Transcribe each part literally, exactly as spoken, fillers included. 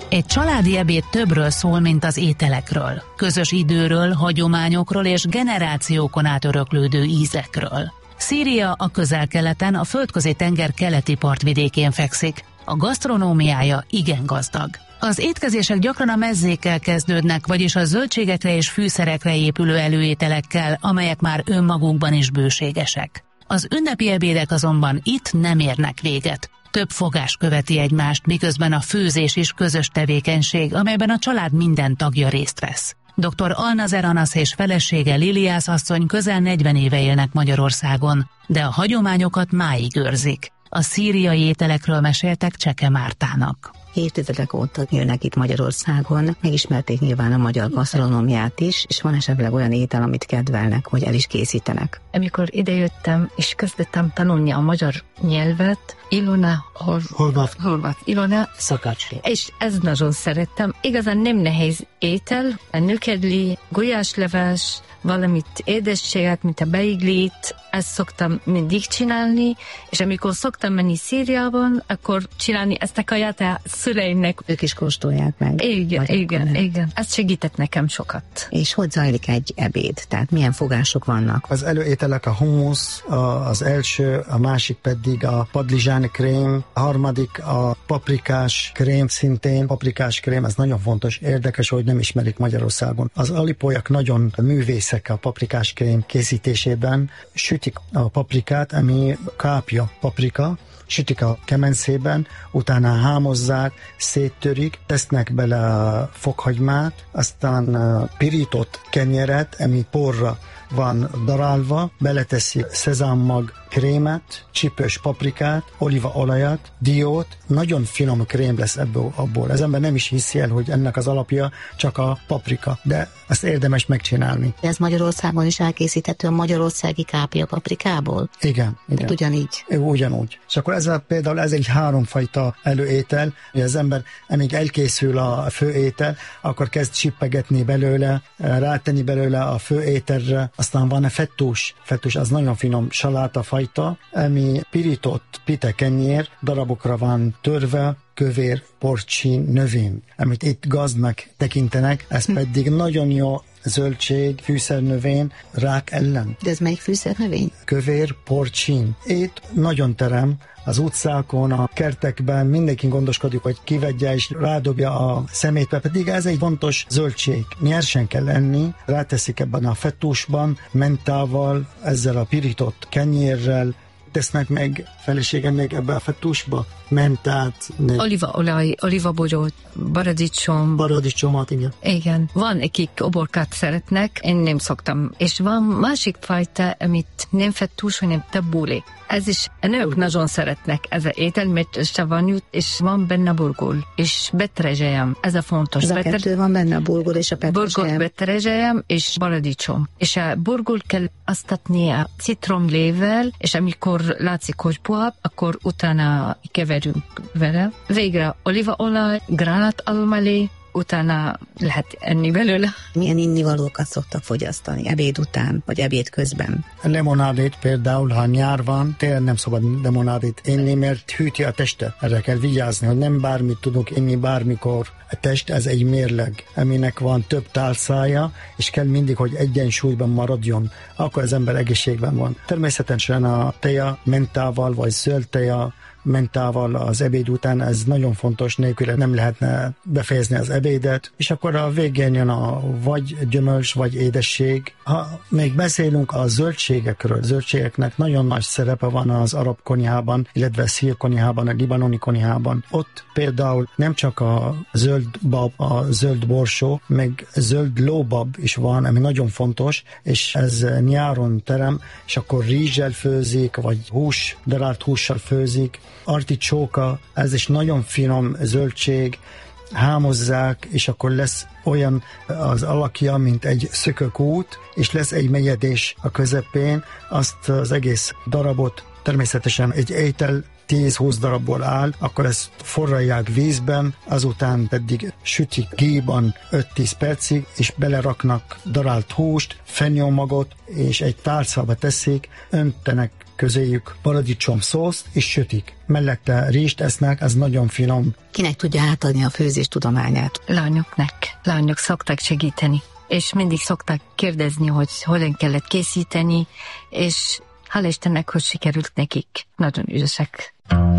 Egy családi ebéd többről szól, mint az ételekről. Közös időről, hagyományokról és generációkon át öröklődő ízekről. Szíria a Közel-Keleten, a Földközi-tenger keleti partvidékén fekszik. A gasztronómiája igen gazdag. Az étkezések gyakran a mezzékkel kezdődnek, vagyis a zöldségekre és fűszerekre épülő előételekkel, amelyek már önmagukban is bőségesek. Az ünnepi ebédek azonban itt nem érnek véget. Több fogás követi egymást, miközben a főzés is közös tevékenység, amelyben a család minden tagja részt vesz. doktor Alnazer Anasz és felesége Liliász asszony közel negyven éve élnek Magyarországon, de a hagyományokat máig őrzik. A szíriai ételekről meséltek Cseke Mártának. Évtizedek óta élnek itt Magyarországon, megismerték nyilván a magyar gasztronómiát is, és van esetleg olyan étel, amit kedvelnek, vagy el is készítenek. Amikor idejöttem, és kezdettem tanulni a magyar nyelvet, Ilona, Horváth, Horváth Ilona, Szakács. És ez nagyon szerettem. Igazán nem nehéz étel, a nökedli, gulyásleves, valamit édességet, mint a beiglit, ezt szoktam mindig csinálni, és amikor szoktam menni Szíriában, akkor csinálni ezt a kaját a szüleimnek. Ők is kóstolják meg. Igen, igen, igen. Ez segített nekem sokat. És hogy zajlik egy ebéd? Tehát milyen fogások vannak? Az előételek a hummus, az első, a másik pedig a padlizsán krém, a harmadik a paprikás krém, szintén paprikás krém, ez nagyon fontos, érdekes, hogy nem ismerik Magyarországon. Az alipolyak nagyon művészek a paprikás krém készítésében, sütik a paprikát, ami kápja paprika, sütik a kemencében, utána hámozzák, széttörik, tesznek bele fokhagymát, aztán pirított kenyeret, ami porra van darálva, beleteszi szezámmag krémet, csípős paprikát, olívaolajat, diót, nagyon finom krém lesz ebből, abból. Az ember nem is hiszi el, hogy ennek az alapja csak a paprika, de ezt érdemes megcsinálni. Ez Magyarországon is elkészíthető a magyarországi kápja paprikából? Igen, igen. Tehát ugyanígy? Ugyanúgy. És akkor ez a, például ez egy háromfajta előétel, hogy az ember, amíg elkészül a főétel, akkor kezd csippegetni belőle, rátenni belőle a főételre, aztán van a fettús. Fettús az nagyon finom saláta fajta, ami pirított pitekenyér, darabokra van törve, kövér, porcsin, növény, amit itt gazdnak tekintenek, ez pedig nagyon jó zöldség, fűszernövény, rák ellen. De ez melyik fűszernövény? Kövér, porcsin. Itt nagyon terem, az utcákon, a kertekben mindenki gondoskodik, hogy kivegye és rádobja a szemétbe, pedig ez egy fontos zöldség. Nyersen kell enni, ráteszik ebben a fettúsban, mentával, ezzel a pirított kenyérrel, tesznek meg feleségem még ebbe a fettúsba, mentát, olívaolaj, olívabogyót, paradicsom. Paradicsomot, igen. Igen. Van, akik uborkát szeretnek, én nem szoktam. És van másik fajta, amit nem fettús, hanem tabbouleh. Ez is, a nők nagyon szeretnek ez az étel, mert savanyút, és van benne burgul, és petrezselyem. Ez a fontos. Ez a Betre... kettő van benne, a burgul és a petrezselyem. Burgul, petrezselyem és paradicsom. És a burgul kell asztatni a citromlével, és amikor látszik, hogy puhább, akkor utána keverünk vele. Végre olívaolaj, gránátalmalé, utána lehet enni belőle. Milyen innivalókat szoktak fogyasztani ebéd után, vagy ebéd közben? Lemonádét például, ha nyár van, tényleg nem szabad lemonádét inni, mert hűti a testet. Erre kell vigyázni, hogy nem bármit tudunk inni bármikor. A test ez egy mérleg, aminek van több tálcája, és kell mindig, hogy egyensúlyban maradjon. Akkor az ember egészségben van. Természetesen a teja mentával, vagy zöld teja mentával az ebéd után, ez nagyon fontos, nélkül nem lehetne befejezni az ebédet, és akkor a végén jön a vagy gyümölcs, vagy édesség. Ha még beszélünk a zöldségekről, zöldségeknek nagyon nagy szerepe van az arab konyhában, illetve a szír konyhában, a libanoni konyhában. Ott például nem csak a zöld bab, a zöld borsó, meg zöld lóbab is van, ami nagyon fontos, és ez nyáron terem, és akkor rizssel főzik, vagy hús, darált hússal főzik. Articsóka, ez is nagyon finom zöldség, hámozzák, és akkor lesz olyan az alakja, mint egy szökőkút, és lesz egy mélyedés a közepén, azt az egész darabot természetesen egy étel tíz-húsz darabból áll, akkor ezt forralják vízben, azután pedig sütik gíban öt-tíz percig, és beleraknak darált húst, fenyőmagot, és egy tálcába teszik, öntenek közéjük paradicsom szószt, és sütik. Mellette rizst esznek, ez nagyon finom. Kinek tudja átadni a főzés tudományát? Lányoknak. Lányok szoktak segíteni, és mindig szoktak kérdezni, hogy hogyan kellett készíteni, és hál' Istennek, hogy sikerült nekik. Nagyon ügyesek.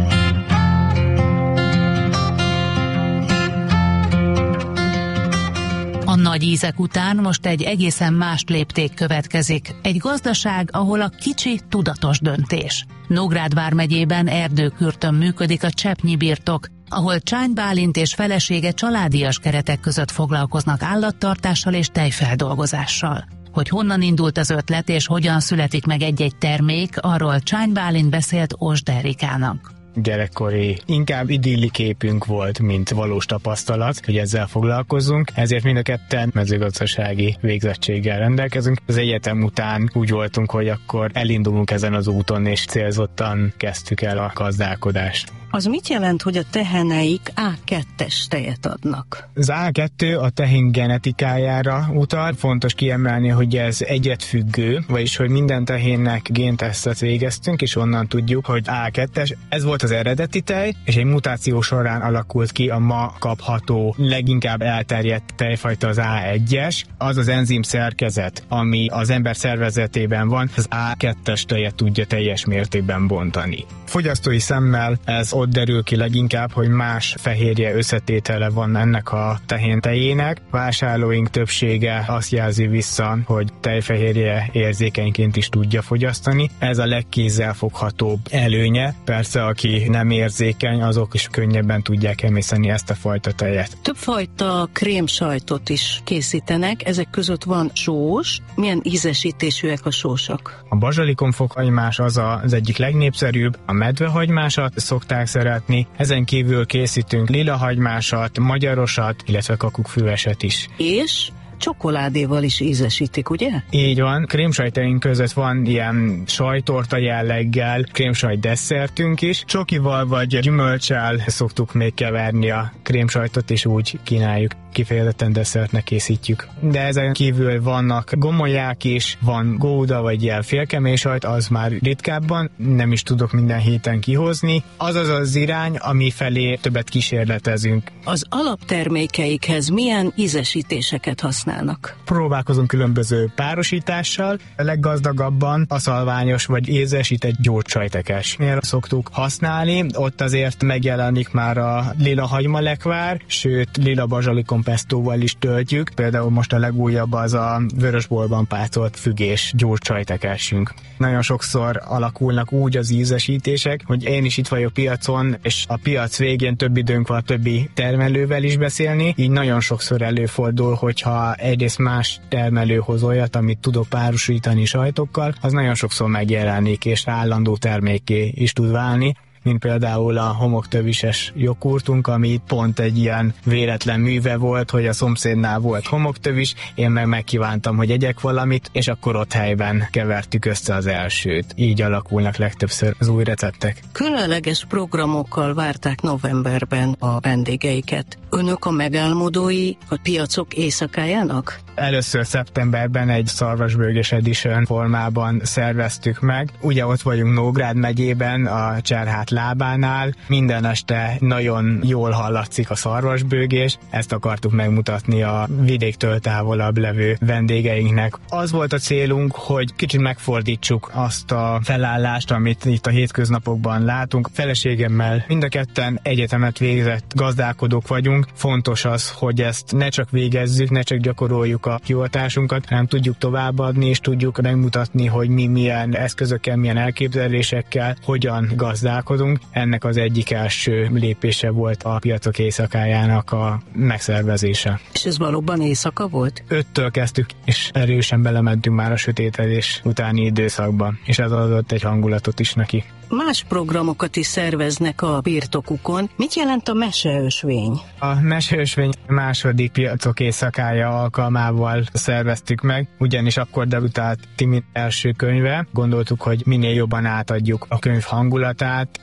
A nagy ízek után most egy egészen más lépték következik. Egy gazdaság, ahol a kicsi tudatos döntés. Nógrád vármegyében Erdőkürtön működik a Cseppnyi birtok, ahol Csány Bálint és felesége családias keretek között foglalkoznak állattartással és tejfeldolgozással. Hogy honnan indult az ötlet és hogyan születik meg egy-egy termék, arról Csány Bálint beszélt Osd Erikának. Gyerekkori, inkább idilli képünk volt, mint valós tapasztalat, hogy ezzel foglalkozzunk, ezért mind a ketten mezőgazdasági végzettséggel rendelkezünk. Az egyetem után úgy voltunk, hogy akkor elindulunk ezen az úton, és célzottan kezdtük el a gazdálkodást. Az mit jelent, hogy a teheneik á kettes tejet adnak? Az á kettő a tehén genetikájára utal. Fontos kiemelni, hogy ez egyetfüggő, vagyis hogy minden tehénnek géntesztet végeztünk, és onnan tudjuk, hogy á kettes. Ez volt az eredeti tej, és egy mutáció során alakult ki a ma kapható, leginkább elterjedt tejfajta, az á egyes. Az az enzim szerkezet, ami az ember szervezetében van, az á kettes tejet tudja teljes mértékben bontani. Fogyasztói szemmel ez ott derül ki leginkább, hogy más fehérje összetétele van ennek a tehén tejének. Vásárlóink többsége azt jelzi vissza, hogy tejfehérje érzékenyként is tudja fogyasztani. Ez a legkézzelfoghatóbb előnye. Persze, aki nem érzékeny, azok is könnyebben tudják emészteni ezt a fajta tejet. Többfajta krémsajtot is készítenek, ezek között van sós. Milyen ízesítésűek a sósak? A bazsalikomfokhagymás az az egyik legnépszerűbb, a medvehagymásat szokták szeretni, ezen kívül készítünk lilahagymásat, magyarosat, illetve kakukkfüveset is. És csokoládéval is ízesítik, ugye? Így van, krémsajtaink között van ilyen sajtorta jelleggel, krémsajt desszertünk is. Csokival vagy gyümölccsel szoktuk még keverni a krémsajtot, és úgy kínáljuk. Kifejezetten desszertnek készítjük. De ezen kívül vannak gomolyák is, van góda vagy ilyen félkemény sajt, az már ritkábban, nem is tudok minden héten kihozni. Az az az irány, ami felé többet kísérletezünk. Az alaptermékeikhez milyen ízesítéseket használnak? Próbálkozunk különböző párosítással. A leggazdagabban a szalványos vagy ízesített gyógysajtekesnél szoktuk használni. Ott azért megjelenik már a lila hagymalekvár, sőt lila bazsalikom pestóval is töltjük. Például most a legújabb az a vörösborban pácolt fügés gyógycsajtekesünk. Nagyon sokszor alakulnak úgy az ízesítések, hogy én is itt vagyok piacon, és a piac végén több időnk van a többi termelővel is beszélni, így nagyon sokszor előfordul, hogyha egyrészt más termelő hoz olyat, amit tudok párosítani sajtokkal, az nagyon sokszor megjelenik, és állandó termékké is tud válni, mint például a homoktövises joghurtunk, ami pont egy ilyen véletlen műve volt, hogy a szomszédnál volt homoktövis, én meg megkívántam, hogy egyek valamit, és akkor ott helyben kevertük össze az elsőt. Így alakulnak legtöbbször az új receptek. Különleges programokkal várták novemberben a vendégeiket. Önök a megálmodói a piacok éjszakájának? Először szeptemberben egy szarvasbőgés edition formában szerveztük meg. Ugye ott vagyunk Nógrád megyében, a Cserhát lábánál. Minden este nagyon jól hallatszik a szarvasbőgés. Ezt akartuk megmutatni a vidéktől távolabb levő vendégeinknek. Az volt a célunk, hogy kicsit megfordítsuk azt a felállást, amit itt a hétköznapokban látunk. Feleségemmel mind a ketten egyetemet végzett gazdálkodók vagyunk. Fontos az, hogy ezt ne csak végezzük, ne csak gyakoroljuk a hivatásunkat, hanem tudjuk továbbadni, és tudjuk megmutatni, hogy mi milyen eszközökkel, milyen elképzelésekkel, hogyan gazdálkodunk. Ennek az egyik első lépése volt a piacok éjszakájának a megszervezése. És ez valóban éjszaka volt? Öttől kezdtük, és erősen belementünk már a sötétedés utáni időszakban, és ez adott egy hangulatot is neki. Más programokat is szerveznek a birtokukon. Mit jelent a meseösvény? A meseösvény második piacok éjszakája alkalmával szerveztük meg, ugyanis akkor debütált Timi első könyve. Gondoltuk, hogy minél jobban átadjuk a könyv hangulatát,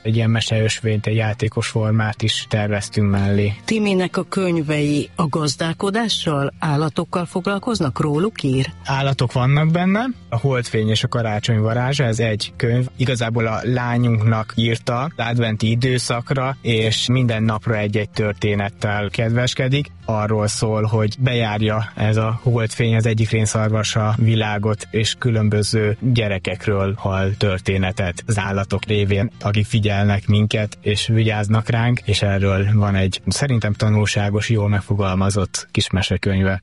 egy ilyen meseösvényt, egy játékos formát is terveztünk mellé. Timinek a könyvei a gazdálkodással, állatokkal foglalkoznak, róluk ír? Állatok vannak benne, a Holdfény és a karácsony varázsa, ez egy könyv. Igazából a lányunknak írta az adventi időszakra, és minden napra egy-egy történettel kedveskedik. Arról szól, hogy bejárja ez a Holdfény az egyik rénszarvasa világot, és különböző gyerekekről hall történetet az állatok révén, akik figyelnek minket, és vigyáznak ránk, és erről van egy szerintem tanulságos, jól megfogalmazott kis mesekönyve.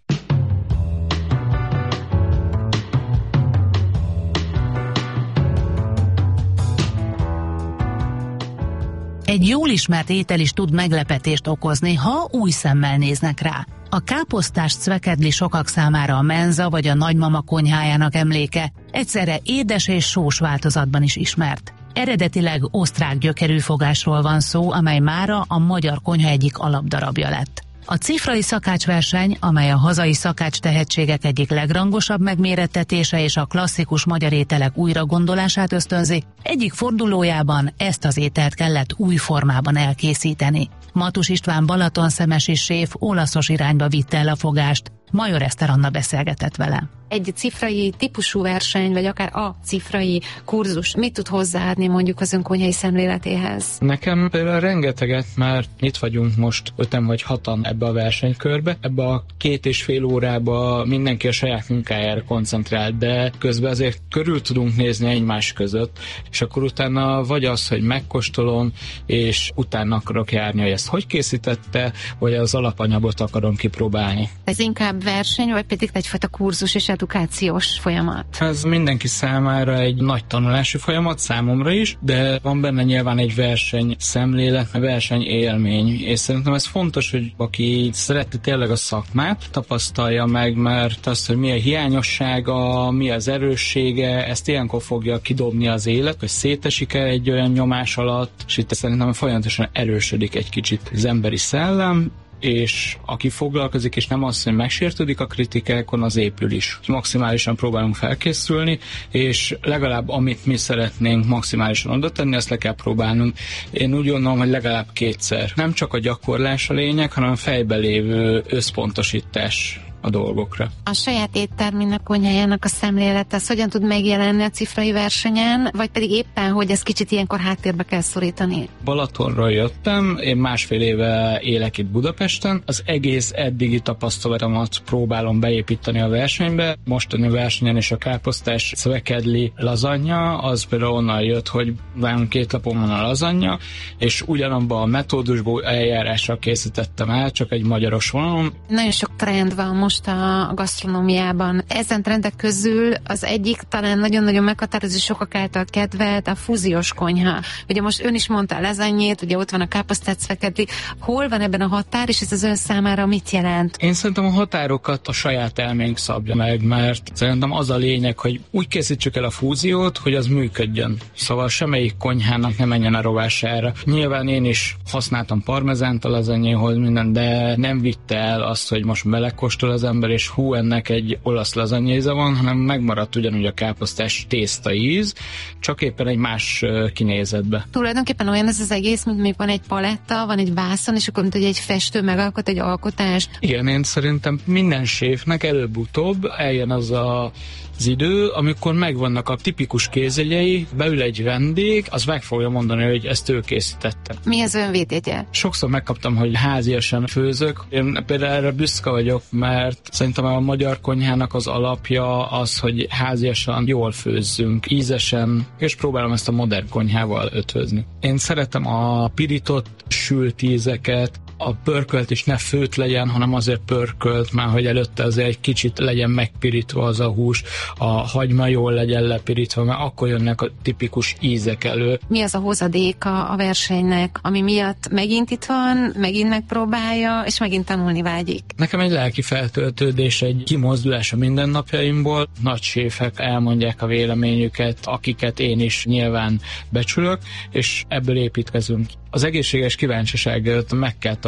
Egy jól ismert étel is tud meglepetést okozni, ha új szemmel néznek rá. A káposztás cvekedli sokak számára a menza vagy a nagymama konyhájának emléke, egyszerre édes és sós változatban is ismert. Eredetileg osztrák gyökerű fogásról van szó, amely mára a magyar konyha egyik alapdarabja lett. A cifrai szakácsverseny, amely a hazai szakács tehetségek egyik legrangosabb megmérettetése és a klasszikus magyar ételek újragondolását ösztönzi, egyik fordulójában ezt az ételt kellett új formában elkészíteni. Matus István balatonszemesi séf olaszos irányba vitte el a fogást, Major Eszter Anna beszélgetett vele. Egy cifrai típusú verseny, vagy akár a cifrai kurzus mit tud hozzáadni mondjuk az önkonyhai szemléletéhez? Nekem például rengeteget, mert itt vagyunk most öten vagy hatan ebbe a versenykörbe. Ebbe a két és fél órába mindenki a saját munkájára koncentrál, de közben azért körül tudunk nézni egymás között, és akkor utána vagy az, hogy megkóstolom, és utána akarok járni, hogy ezt hogy készítette, vagy az alapanyagot akarom kipróbálni. Ez inkább verseny, vagy pedig egyfajta kurzus és edukációs folyamat? Ez mindenki számára egy nagy tanulási folyamat, számomra is, de van benne nyilván egy verseny szemlélet, verseny élmény, és szerintem ez fontos, hogy aki szereti tényleg a szakmát, tapasztalja meg, mert azt, hogy mi a hiányossága, mi az erőssége, ezt ilyenkor fogja kidobni az élet, hogy szétesik-e egy olyan nyomás alatt, és itt szerintem folyamatosan erősödik egy kicsit az emberi szellem, és aki foglalkozik, és nem az, hogy megsértődik a kritikákon, az épül is. Maximálisan próbálunk felkészülni, és legalább amit mi szeretnénk maximálisan oda tenni, ezt le kell próbálnunk. Én úgy gondolom, hogy legalább kétszer. Nem csak a gyakorlás a lényeg, hanem a fejbe lévő összpontosítás a dolgokra. A saját éttermének, konyhájának a szemlélete, az hogyan tud megjelenni a cifrai versenyen, vagy pedig éppen, hogy ez kicsit ilyenkor háttérbe kell szorítani? Balatonról jöttem, én másfél éve élek itt Budapesten. Az egész eddigi tapasztalatomat próbálom beépíteni a versenybe. Mostani versenyen is a káposztás szvekedli lazanya, az például onnan jött, hogy nálunk két lapon van a lazanya, és ugyanabban a metódusból eljárással készítettem el, csak egy magyaros vonalon. Nagyon sok trend van most a gasztronómiában. Ezen trendek közül az egyik talán nagyon-nagyon meghatározó, sokak által kedvelt a fúziós konyha. Ugye most ön is mondta a lazanyét, ugye ott van a káposztát szvekedli. Hol van ebben a határ, és ez az ön számára mit jelent? Én szerintem a határokat a saját elménk szabja meg, mert szerintem az a lényeg, hogy úgy készítsük el a fúziót, hogy az működjön. Szóval semmelyik konyhának ne menjen a rovására. Nyilván én is használtam parmezánt a lazanyéhoz, minden, de nem vitte el azt, hogy most belekóstol az ember, és hú, ennek egy olasz lazanyéze van, hanem megmaradt ugyanúgy a káposztás tészta íz, csak éppen egy más kinézetbe. Tulajdonképpen olyan ez az egész, mint még van egy paletta, van egy vászon, és akkor mint hogy egy festő megalkot egy alkotást. Igen, én szerintem minden séfnek előbb-utóbb eljön az a az idő, amikor megvannak a tipikus kézjegyei, beül egy vendég, az meg fogja mondani, hogy ezt ő készítette. Mi az önvédjegye? Sokszor megkaptam, hogy háziasan főzök. Én például erre büszke vagyok, mert szerintem a magyar konyhának az alapja az, hogy háziasan jól főzzünk, ízesen, és próbálom ezt a modern konyhával ötvözni. Én szeretem a pirított sült ízeket, a pörkölt is ne főt legyen, hanem azért pörkölt, már hogy előtte azért egy kicsit legyen megpirítva az a hús, a hagyma jól legyen lepirítva, mert akkor jönnek a tipikus ízek elő. Mi az a hozadéka a versenynek, ami miatt megint itt van, megint megpróbálja, és megint tanulni vágyik? Nekem egy lelki feltöltődés, egy kimozdulás a mindennapjaimból. Nagy séfek elmondják a véleményüket, akiket én is nyilván becsülök, és ebből építkezünk. Az egészséges kíváncsiság előtt meg kell tartani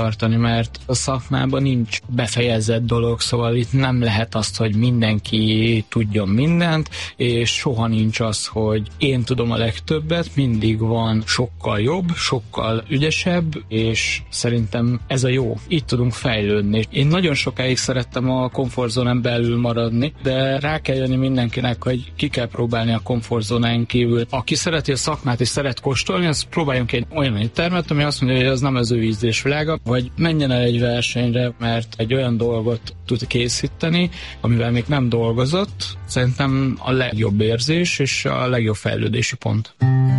tartani, mert a szakmában nincs befejezett dolog, szóval itt nem lehet azt, hogy mindenki tudjon mindent, és soha nincs az, hogy én tudom a legtöbbet, mindig van sokkal jobb, sokkal ügyesebb, és szerintem ez a jó. Itt tudunk fejlődni. Én nagyon sokáig szerettem a komfortzónán belül maradni, de rá kell jönni mindenkinek, hogy ki kell próbálni a komfortzónán kívül. Aki szereti a szakmát és szeret kóstolni, az próbáljunk egy olyan éttermet, ami azt mondja, hogy az nem az ő ízlésvilága, vagy menjen el egy versenyre, mert egy olyan dolgot tud készíteni, amivel még nem dolgozott. Szerintem a legjobb érzés és a legjobb fejlődési pont.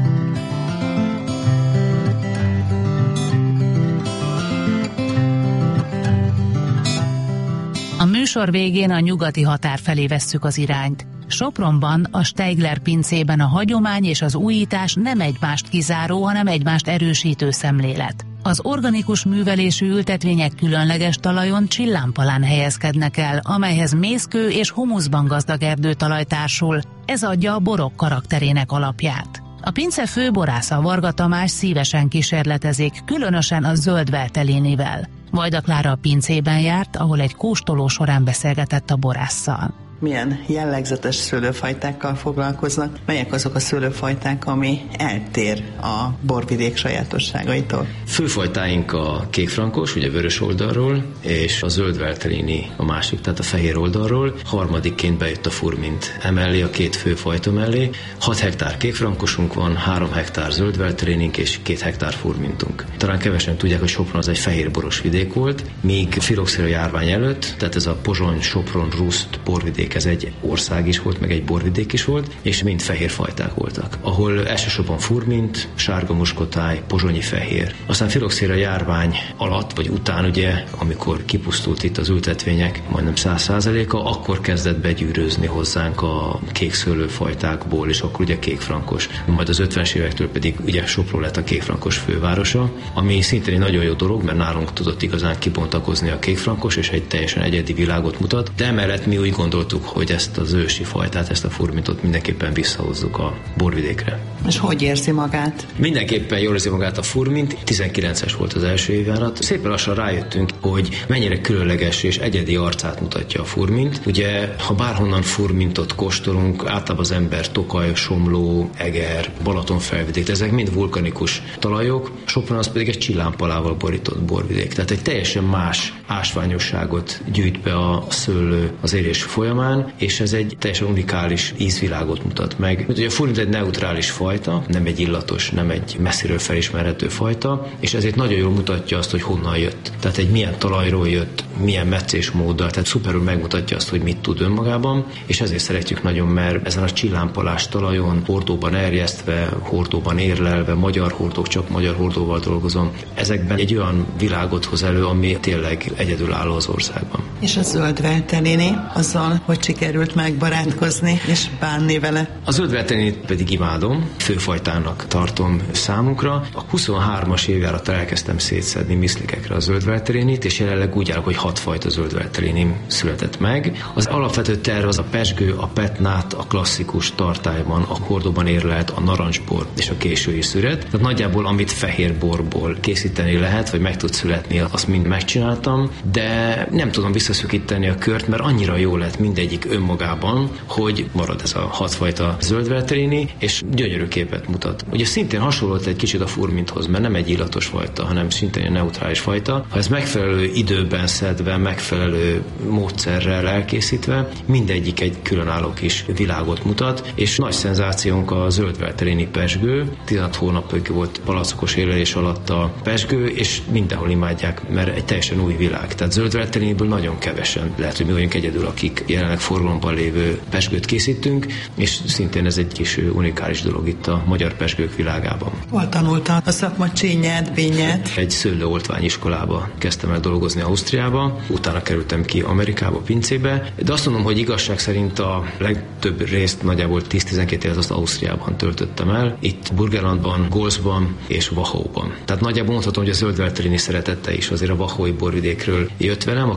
A műsor végén a nyugati határ felé vesszük az irányt. Sopronban, a Steigler pincében a hagyomány és az újítás nem egymást kizáró, hanem egymást erősítő szemlélet. Az organikus művelésű ültetvények különleges talajon csillámpalán helyezkednek el, amelyhez mészkő és humuszban gazdag erdőtalaj társul. Ez adja a borok karakterének alapját. A pince főborásza Varga Tamás szívesen kísérletezik, különösen a zöld veltelénivel. Vajda Klára a pincében járt, ahol egy kóstoló során beszélgetett a borásszal. Milyen jellegzetes szőlőfajtákkal foglalkoznak? Melyek azok a szőlőfajták, ami eltér a borvidék sajátosságaitól? Főfajtáink a kékfrankos, ugye vörös oldalról, és a zöld veltelini a másik, tehát a fehér oldalról. Harmadikként bejött a furmint emellé, a két főfajta mellé. hat hektár kékfrankosunk van, három hektár zöld veltelinink és két hektár furmintunk. Talán kevesen tudják, hogy Sopron az egy fehér boros vidék volt, míg filoxéra járvány előtt, tehát ez a Pozsony, Sopron, Ruszt borvidék, ez egy ország is volt, meg egy borvidék is volt, és mind fehér fajták voltak. Ahol elsősorban furmint, sárga muskotáj, pozsonyi fehér. Aztán filoxéra járvány alatt, vagy után ugye, amikor kipusztult itt az ültetvények majdnem száz százaléka, akkor kezdett begyűrőzni hozzánk a kék szőlőfajtákból, és akkor ugye kékfrankos. Majd az ötvenes évektől pedig ugye Sopron lett a kékfrankos fővárosa, ami szintén egy nagyon jó dolog, mert nálunk tudott igazán kibontakozni a kékfrankos, és egy teljesen egyedi világot mutat, de emellett mi úgy gondoltuk, hogy ezt az ősi fajtát, ezt a furmintot mindenképpen visszahozzuk a borvidékre. És hogy érzi magát? Mindenképpen jól érzi magát a furmint. tizenkilences volt az első évjárat. Szépen lassan rájöttünk, hogy mennyire különleges és egyedi arcát mutatja a furmint. Ugye, ha bárhonnan furmintot kóstolunk, általában az ember Tokaj, Somló, Eger, Balatonfelvidék, ezek mind vulkanikus talajok, Sopron az pedig egy csillámpalával borított borvidék. Tehát egy teljesen más ásványosságot gyűjt be a szőlő az érés folyamán, és ez egy teljesen unikális ízvilágot mutat meg. Ugye a furmint egy neutrális fajta, nem egy illatos, nem egy messziről felismerhető fajta, és ezért nagyon jól mutatja azt, hogy honnan jött. Tehát egy milyen talajról jött, milyen meccésmóddal, tehát szuperül megmutatja azt, hogy mit tud önmagában, és ezért szeretjük nagyon, mert ezen a csillámpalás talajon, hordóban erjesztve, hordóban érlelve, magyar hordók, csak magyar hordóval dolgozom. Ezekben egy olyan világot hoz elő, ami tényleg egyedülálló az országban. És a zöld veltelini, azzal, hogy sikerült megbarátkozni és bánni vele? A zöld veltelinit pedig imádom, főfajtának tartom számunkra. A huszonhármas évjára elkezdtem szétszedni miszlikekre a zöld veltelinit, és jelenleg úgy áll, hogy hat fajta zöld veltelinim született meg. Az alapvető terv az a pezsgő, a petnát, a klasszikus tartályban, a hordóban érlelt, a narancsbor és a késői szüret. Tehát nagyjából amit fehér borból készíteni lehet, vagy meg tud születni, azt mind megcsináltam, de nem tudom visszaszükíteni a kört, mert annyira jó lett mindegyik önmagában, hogy marad ez a hatfajta zöld veltelini, és gyönyörű képet mutat. Ugye szintén hasonlott egy kicsit a furminthoz, mert nem egy illatos fajta, hanem szintén egy neutrális fajta. Ha ez megfelelő időben szedve, megfelelő módszerrel elkészítve, mindegyik egy különálló kis világot mutat, és nagy szenzációnk a zöld veltelini pezsgő. tizenhat hónapig volt palackos érlelés alatt a pezsgő, és mindenhol imádják, mert egy teljesen új világ. Tehát zöld velteliniből nagyon kevesen. Lehet, hogy mi vagyunk egyedül, akik jelenleg forgalomban lévő pezsgőt készítünk, és szintén ez egy kis unikális dolog itt a magyar pezsgők világában. Hol tanulta a szakma csínyát, bényát? Egy szőlőoltványiskolába kezdtem el dolgozni Ausztriába, utána kerültem ki Amerikába, pincébe, de azt mondom, hogy igazság szerint a legtöbb részt nagyjából tíz-tizenkét évet azt Ausztriában töltöttem el, itt Burgenlandban, Golzban és Wachauban. Tehát nagyjából mondhatom, hogy a zöld veltelini szeretete is azért a wachaui borvidékről jött velem. A kékfrankos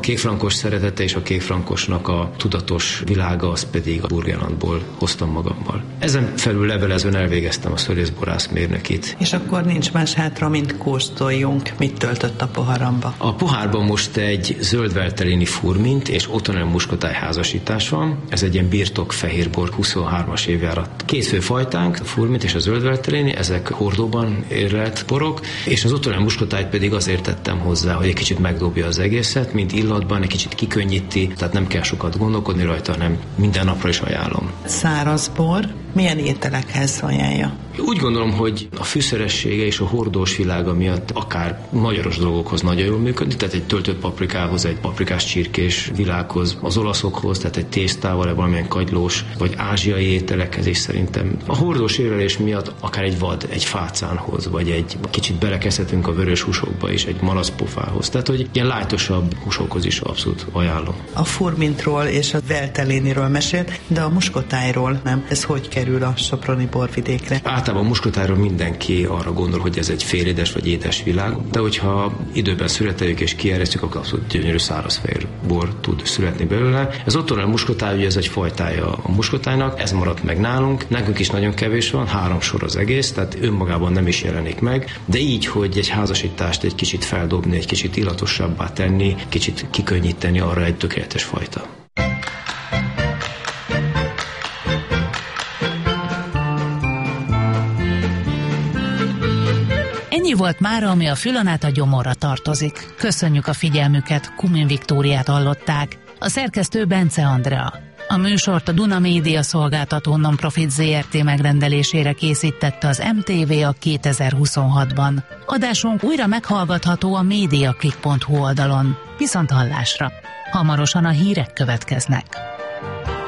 kékfrankos szeretete és a kékfrankosnak a tudatos világa, az pedig a Burgenlandból hoztam magammal. Ezen felül levelezőn elvégeztem a szölészborász mérnökit. És akkor nincs más hátra, mint kóstoljunk. Mit töltött a poharamba? A pohárban most egy zöldvelteléni furmint és Ottonel muskotáj házasítás van. Ez egy ilyen birtok fehérbor huszonhármas évjárat. Két fő fajtánk, a furmint és a zöldvelteléni, ezek hordóban érlelt borok, és az Ottonel muskotájt pedig azért tettem hozzá, hogy egy kicsit megdobja az egészet, mint illatban, egy kicsit kikönnyíti, tehát nem kell sokat gondolkodni rajta, hanem minden napra is ajánlom. Száraz bor, milyen ételekhez ajánlja? Úgy gondolom, hogy a fűszeressége és a hordós világa miatt akár magyaros dolgokhoz nagyon jól működik, tehát egy töltött paprikához, egy paprikás csirkés világhoz, az olaszokhoz, tehát egy tésztával, valamilyen kagylós vagy ázsiai ételekhez is szerintem. A hordós érlelés miatt akár egy vad, egy fácánhoz, vagy egy kicsit belekezdhetünk a vörös húsokba is, egy malacpofához. Tehát, hogy ilyen lájtosabb húsokhoz is abszolút ajánlom. A furmintról és a velteléniről mesélt, de a muskotájról nem. Ez hogy kerül a soproni borvidékre? Általában a muskotájról mindenki arra gondol, hogy ez egy félédes vagy édes világ, de hogyha időben születeljük és kieresztjük, akkor abszolút gyönyörű szárazfehér bor tud születni belőle. Ez Ottonel muskotáj, ugye ez egy fajtája a muskotájnak, ez maradt meg nálunk. Nekünk is nagyon kevés van, három sor az egész, tehát önmagában nem is jelenik meg, de így, hogy egy házasítást egy kicsit feldobni, egy kicsit illatosabbá tenni, kicsit kikönnyíteni, arra egy tökéletes fajta. Ennyi volt mára, ami a Fülön át a gyomorra tartozik. Köszönjük a figyelmüket, Kumin Viktóriát hallották, a szerkesztő Bence Andrea. A műsort a Duna Média Szolgáltató Non-Profit zé er té megrendelésére készítette az em té vé a kétezer-huszonhatban. Adásunk újra meghallgatható a mediaclick pont hu oldalon. Viszont hallásra! Hamarosan a hírek következnek.